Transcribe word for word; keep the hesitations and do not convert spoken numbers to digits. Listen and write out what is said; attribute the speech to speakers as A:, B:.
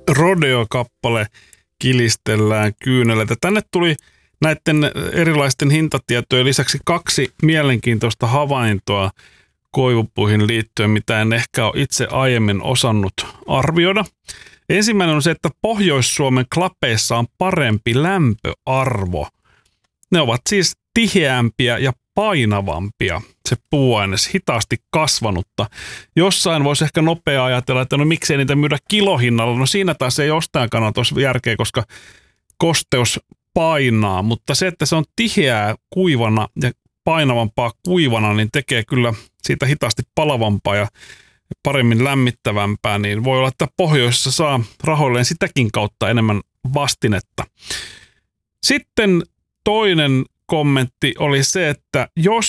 A: Rodeo-kappale Kilistellään kyyneleitä. Tänne tuli näiden erilaisten hintatietojen lisäksi kaksi mielenkiintoista havaintoa koivupuihin liittyen, mitä en ehkä ole itse aiemmin osannut arvioida. Ensimmäinen on se, että Pohjois-Suomen klapeissa on parempi lämpöarvo. Ne ovat siis tiheämpiä ja painavampia, se puuaines, hitaasti kasvanutta. Jossain voisi ehkä nopea ajatella, että no miksei niitä myydä kilohinnalla. No siinä taas ei ostajan kannalta olisi järkeä, koska kosteus painaa, mutta se, että se on tiheää kuivana ja painavampaa kuivana, niin tekee kyllä siitä hitaasti palavampaa ja paremmin lämmittävämpää, niin voi olla, että pohjoisessa saa rahoilleen sitäkin kautta enemmän vastinetta. Sitten toinen kommentti oli se, että jos